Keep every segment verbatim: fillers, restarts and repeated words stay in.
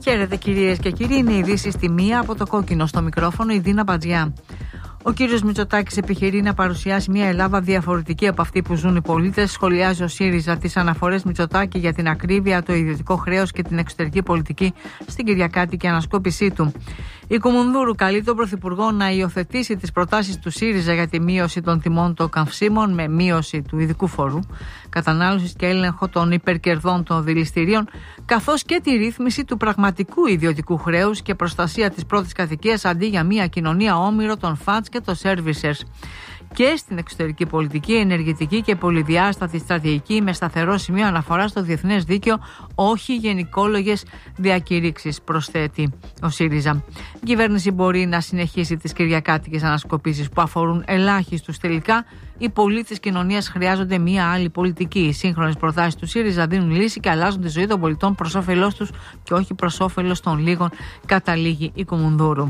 Χαίρετε κυρίες και κύριοι, είναι η ειδήσεις στη μία από το κόκκινο, στο μικρόφωνο η Δίνα Μπατζιά. Ο κύριος Μητσοτάκης επιχειρεί να παρουσιάσει μια Ελλάδα διαφορετική από αυτή που ζουν οι πολίτες. Σχολιάζει ο ΣΥΡΙΖΑ τις αναφορές Μητσοτάκη για την ακρίβεια, το ιδιωτικό χρέος και την εξωτερική πολιτική στην Κυριακάτικη ανασκόπησή του. Η Κουμουνδούρου καλεί τον Πρωθυπουργό να υιοθετήσει τις προτάσεις του ΣΥΡΙΖΑ για τη μείωση των τιμών των καυσίμων με μείωση του ειδικού φόρου κατανάλωσης και έλεγχο των υπερκερδών των δηληστηρίων, καθώς και τη ρύθμιση του πραγματικού ιδιωτικού χρέους και προστασία της πρώτης κατοικίας αντί για μια κοινωνία όμηρο των φαντς και των servicers. Και στην εξωτερική πολιτική, ενεργητική και πολυδιάστατη στρατηγική με σταθερό σημείο αναφορά στο διεθνές δίκαιο, όχι γενικόλογες διακηρύξεις, προσθέτει ο ΣΥΡΙΖΑ. Η κυβέρνηση μπορεί να συνεχίσει τις κυριακάτικες ανασκοπήσεις που αφορούν ελάχιστους. Τελικά, οι πολίτες της κοινωνίας χρειάζονται μία άλλη πολιτική. Οι σύγχρονες προτάσεις του ΣΥΡΙΖΑ δίνουν λύση και αλλάζουν τη ζωή των πολιτών προς όφελός τους και όχι προς όφελος των λίγων, καταλήγει η Κουμουνδούρου.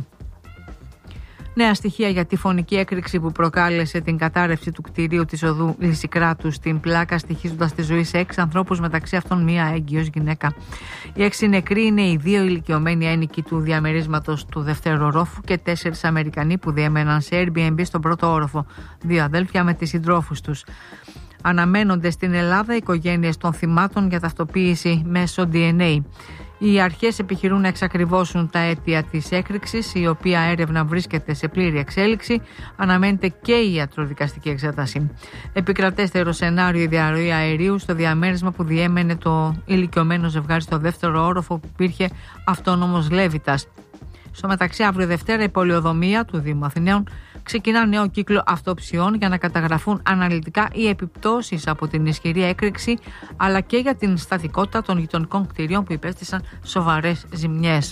Νέα στοιχεία για τη φωνική έκρηξη που προκάλεσε την κατάρρευση του κτηρίου της οδού Λυσικράτου στην Πλάκα, στοιχίζοντας τη ζωή σε έξι ανθρώπους, μεταξύ αυτών μία έγκυος γυναίκα. Οι έξι νεκροί είναι οι δύο ηλικιωμένοι ένοικοι του διαμερίσματος του δευτέρου ορόφου και τέσσερις Αμερικανοί που διέμεναν σε Airbnb στον πρώτο όροφο, δύο αδέλφια με τις συντρόφους τους. Αναμένονται στην Ελλάδα οι οικογένειες των θυμάτων για ταυτοποίηση μέσω ντι εν έι. Οι αρχές επιχειρούν να εξακριβώσουν τα αίτια της έκρηξης, η οποία έρευνα βρίσκεται σε πλήρη εξέλιξη. Αναμένεται και η ιατροδικαστική εξέταση. Επικρατέστερο σενάριο η διαρροή αερίου στο διαμέρισμα που διέμενε το ηλικιωμένο ζευγάρι στο δεύτερο όροφο που υπήρχε αυτόνομος Λέβητας. Στο μεταξύ, αύριο Δευτέρα, η πολεοδομία του Δήμου Αθηναίων ξεκινά νέο κύκλο αυτοψιών για να καταγραφούν αναλυτικά οι επιπτώσεις από την ισχυρή έκρηξη, αλλά και για την στατικότητα των γειτονικών κτηρίων που υπέστησαν σοβαρές ζημιές.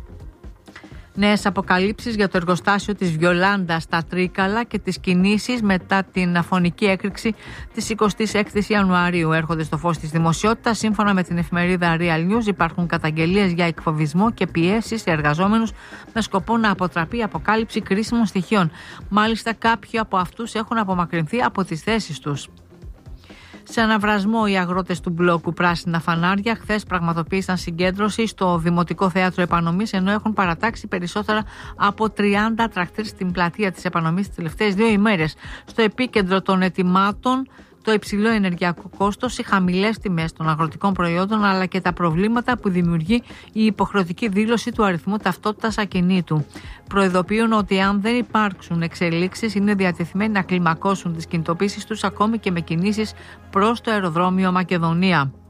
Νέες αποκαλύψεις για το εργοστάσιο της Βιολάντα στα Τρίκαλα και τις κινήσεις μετά την αφωνική έκρηξη της εικοστής έκτης Ιανουαρίου έρχονται στο φως της δημοσιότητας. Σύμφωνα με την εφημερίδα Real News, υπάρχουν καταγγελίες για εκφοβισμό και πιέσεις σε εργαζόμενους με σκοπό να αποτραπεί η αποκάλυψη κρίσιμων στοιχείων. Μάλιστα, κάποιοι από αυτούς έχουν απομακρυνθεί από τις θέσεις τους. Σε αναβρασμό, οι αγρότες του μπλόκου Πράσινα Φανάρια χθες πραγματοποίησαν συγκέντρωση στο Δημοτικό Θέατρο Επανομής, ενώ έχουν παρατάξει περισσότερα από τριάντα τρακτήρ στην πλατεία της Επανομής τις τελευταίες δύο ημέρες. Στο επίκεντρο των ετοιμάτων, το υψηλό ενεργειακό κόστος, οι χαμηλές τιμές των αγροτικών προϊόντων, αλλά και τα προβλήματα που δημιουργεί η υποχρεωτική δήλωση του αριθμού ταυτότητας ακινήτου. Προειδοποιούν ότι αν δεν υπάρξουν εξελίξεις, είναι διατεθειμένοι να κλιμακώσουν τις κινητοποίησεις τους, ακόμη και με κινήσεις προς το αεροδρόμιο Μακεδονία.